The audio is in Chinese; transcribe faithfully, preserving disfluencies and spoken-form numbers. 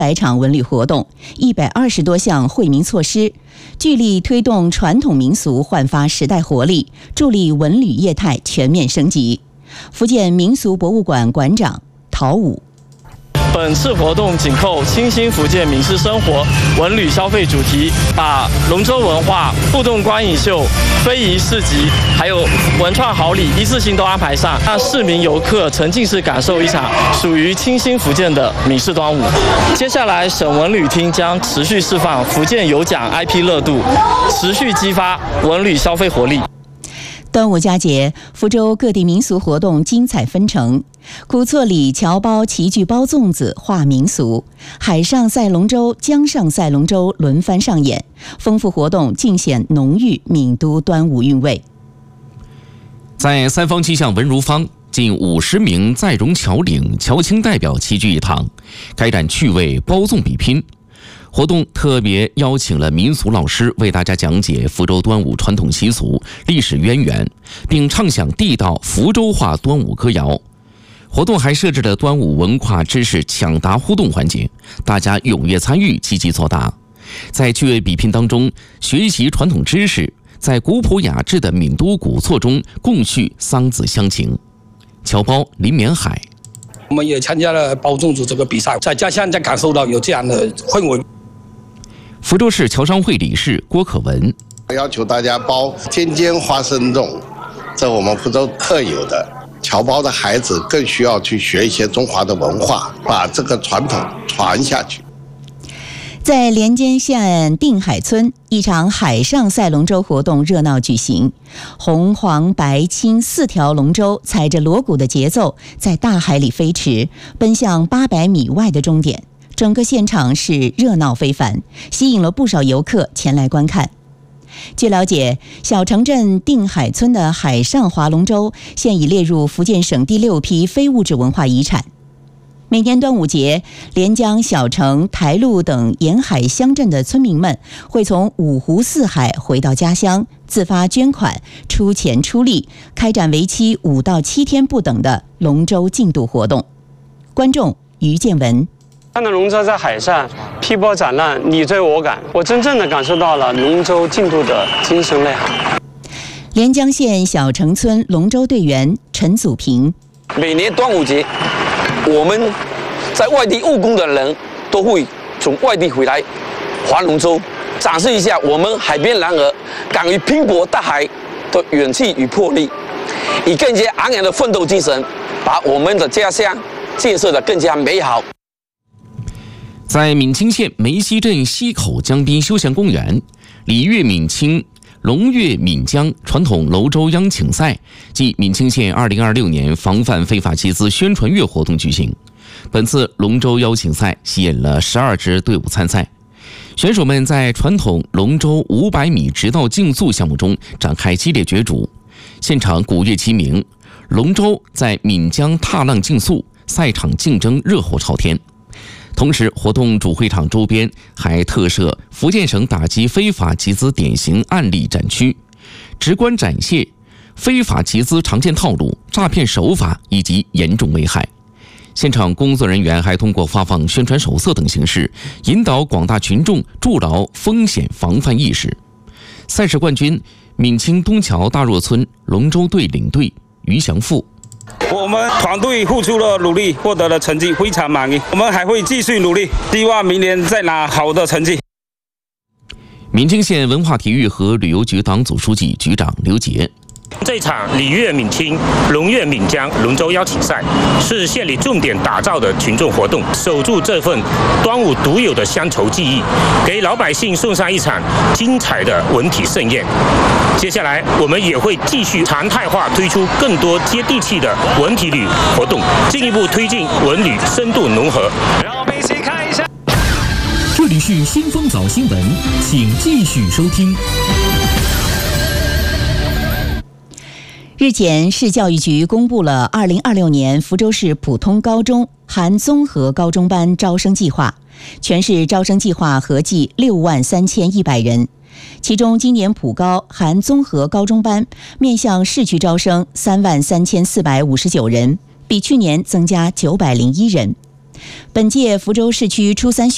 百场文旅活动，一百二十多项惠民措施，聚力推动传统民俗焕发时代活力，助力文旅业态全面升级。福建民俗博物馆馆长陶武。 本次活动紧扣清新福建民事生活文旅消费主题，把龙舟文化、互动观影秀、非遗市集，还有文创好礼一次性都安排上，让市民游客沉浸式感受一场属于清新福建的闽式端午。接下来，省文旅厅将持续释放福建有奖 I P 热度，持续激发文旅消费活力。 端午佳节，福州各地民俗活动精彩纷呈，古厝里侨胞齐聚包粽子画民俗，海上赛龙舟、江上赛龙舟轮番上演，丰富活动尽显浓郁闽都端午韵味。 在三坊七巷文如坊，近五十名在蓉侨领侨青代表齐聚一堂，开展趣味包粽比拼。活动特别邀请了民俗老师为大家讲解福州端午传统习俗、历史渊源，并唱响地道福州话端午歌谣。活动还设置了端午文化知识抢答互动环节，大家踊跃参与，积极作答。在趣味比拼当中，学习传统知识，在古朴雅致的闽都古厝中共叙桑梓乡情。侨胞林绵海， 我们也参加了包粽子这个比赛，在家乡才感受到有这样的氛围。 福州市侨商会理事郭可文要求大家包尖尖花生粽，这我们福州特有的。侨胞的孩子更需要去学一些中华的文化，把这个传统传下去。 在连江县定海村，一场海上赛龙舟活动热闹举行，红黄白青四条龙舟踩着锣鼓的节奏，在大海里飞驰，奔向八百米外的终点。整个现场是热闹非凡，吸引了不少游客前来观看。据了解，小城镇定海村的海上划龙舟现已列入福建省第六批非物质文化遗产。每年端午节，连江、小城、台路等沿海乡镇的村民们会从五湖四海回到家乡，自发捐款、出钱出力，开展为期五到七天不等的龙舟竞渡活动。观众于建文。 看到龙舟在海上劈波斩浪，你追我赶，我真正的感受到了龙舟竞渡的精神内涵。 连江县小城村龙舟队员陈祖平， 每年端午节，我们在外地务工的人都会从外地回来划龙舟，展示一下我们海边男儿敢于拼搏大海的勇气与魄力，以更加昂扬的奋斗精神，把我们的家乡建设得更加美好。 在闽清县梅溪镇溪口江滨休闲公园，礼乐闽清龙跃闽江传统楼舟央请赛暨闽清县二零二六年防范非法集资宣传月活动举行。本次龙舟邀请赛吸引了十二支队伍参赛，选手们在传统龙舟五百米直道竞速项目中展开激烈角逐，现场鼓乐齐鸣，龙舟在闽江踏浪竞速，赛场竞争热火朝天。同时，活动主会场周边还特设福建省打击非法集资典型案例展区，直观展现非法集资常见套路、诈骗手法以及严重危害。现场工作人员还通过发放宣传手册等形式，引导广大群众筑牢风险防范意识。赛事冠军闽清东桥大若村龙舟队领队于祥富。 我们团队付出了努力，获得了成绩，非常满意。我们还会继续努力，希望明年再拿好的成绩。 闽清县文化体育和旅游局党组书记、局长刘杰。 这场礼乐闽清龙跃闽江龙舟邀请赛是县里重点打造的群众活动，守住这份端午独有的乡愁记忆，给老百姓送上一场精彩的文体盛宴。接下来我们也会继续常态化推出更多接地气的文体旅活动，进一步推进文旅深度融合。让我们一起看一下。 这里是新风早新闻，请继续收听。 日前，市教育局公布了二零二六年福州市普通高中含综合高中班招生计划，全市招生计划合计六万三千一百人。其中，今年普高含综合高中班面向市区招生三万三千四百五十九人，比去年增加九百零一人。本届福州市区初三学